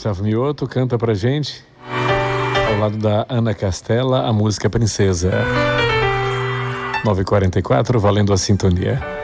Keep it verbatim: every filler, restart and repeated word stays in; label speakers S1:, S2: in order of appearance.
S1: Gustavo Mioto canta pra gente, ao lado da Ana Castela, a música Princesa. nove e quarenta e quatro, valendo a sintonia.